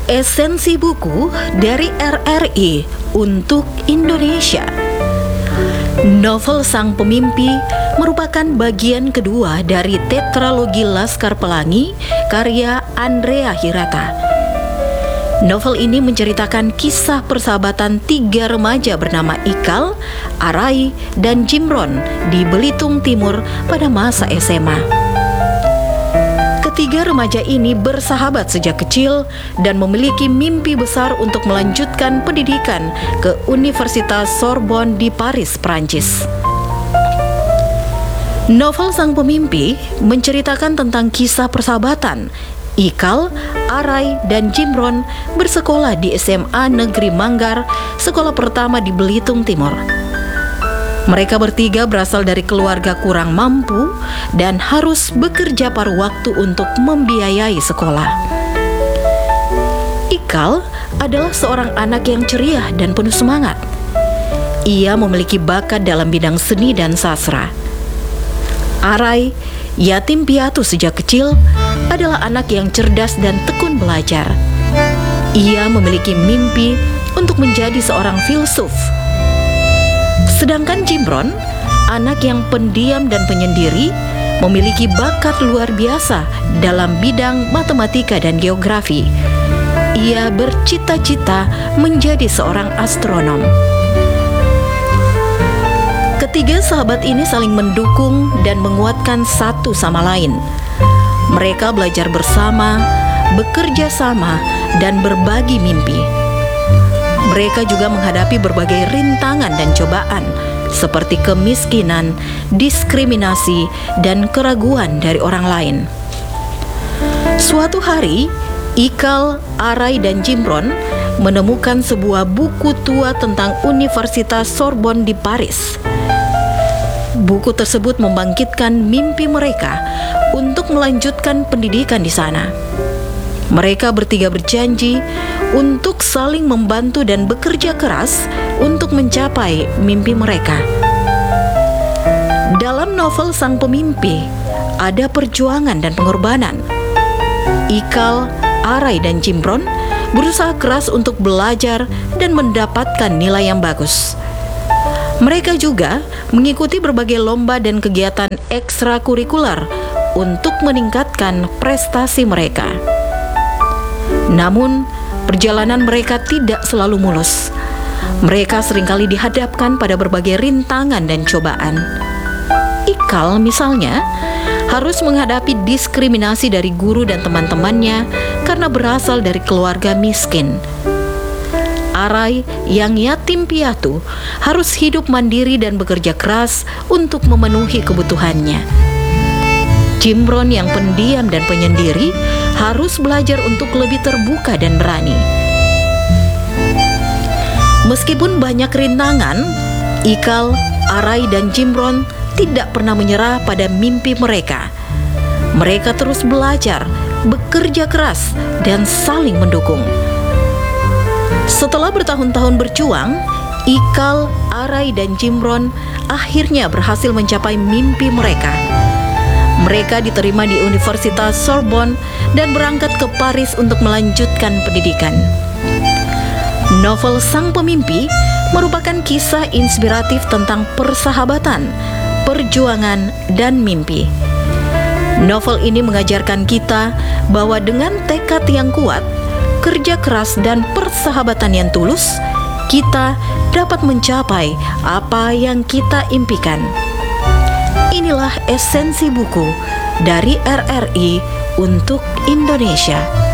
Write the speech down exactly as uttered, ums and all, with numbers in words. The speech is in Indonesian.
Esensi buku dari R R I untuk Indonesia. Novel Sang Pemimpi merupakan bagian kedua dari tetralogi Laskar Pelangi karya Andrea Hirata. Novel ini menceritakan kisah persahabatan tiga remaja bernama Ikal, Arai, dan Jimron di Belitung Timur pada masa S M A. Ketiga remaja ini bersahabat sejak kecil dan memiliki mimpi besar untuk melanjutkan pendidikan ke Universitas Sorbonne di Paris, Prancis. Novel Sang Pemimpi menceritakan tentang kisah persahabatan Ikal, Arai, dan Jimron bersekolah di S M A Negeri Manggar, sekolah pertama di Belitung Timur. Mereka bertiga berasal dari keluarga kurang mampu dan harus bekerja paruh waktu untuk membiayai sekolah. Ikal adalah seorang anak yang ceria dan penuh semangat. Ia memiliki bakat dalam bidang seni dan sastra. Arai, yatim piatu sejak kecil, adalah anak yang cerdas dan tekun belajar. Ia memiliki mimpi untuk menjadi seorang filsuf. Sedangkan Jimron, anak yang pendiam dan penyendiri, memiliki bakat luar biasa dalam bidang matematika dan geografi. Ia bercita-cita menjadi seorang astronom. Ketiga sahabat ini saling mendukung dan menguatkan satu sama lain. Mereka belajar bersama, bekerja sama, dan berbagi mimpi. Mereka juga menghadapi berbagai rintangan dan cobaan, seperti kemiskinan, diskriminasi, dan keraguan dari orang lain. Suatu hari, Ikal, Arai, dan Jimron menemukan sebuah buku tua tentang Universitas Sorbonne di Paris. Buku tersebut membangkitkan mimpi mereka untuk melanjutkan pendidikan di sana. Mereka bertiga berjanji untuk saling membantu dan bekerja keras untuk mencapai mimpi mereka. Dalam novel Sang Pemimpi, ada perjuangan dan pengorbanan. Ikal, Arai, dan Jimron berusaha keras untuk belajar dan mendapatkan nilai yang bagus. Mereka juga mengikuti berbagai lomba dan kegiatan ekstrakurikuler untuk meningkatkan prestasi mereka. Namun, perjalanan mereka tidak selalu mulus. Mereka seringkali dihadapkan pada berbagai rintangan dan cobaan. Ikal misalnya harus menghadapi diskriminasi dari guru dan teman-temannya karena berasal dari keluarga miskin. Arai yang yatim piatu harus hidup mandiri dan bekerja keras untuk memenuhi kebutuhannya. Jimron yang pendiam dan penyendiri harus belajar untuk lebih terbuka dan berani. Meskipun banyak rintangan, Ikal, Arai, dan Jimron tidak pernah menyerah pada mimpi mereka. Mereka terus belajar, bekerja keras, dan saling mendukung. Setelah bertahun-tahun berjuang, Ikal, Arai, dan Jimron akhirnya berhasil mencapai mimpi mereka. Mereka diterima di Universitas Sorbonne dan berangkat ke Paris untuk melanjutkan pendidikan. Novel Sang Pemimpi merupakan kisah inspiratif tentang persahabatan, perjuangan, dan mimpi. Novel ini mengajarkan kita bahwa dengan tekad yang kuat, kerja keras, dan persahabatan yang tulus, kita dapat mencapai apa yang kita impikan. Inilah esensi buku dari R R I untuk Indonesia.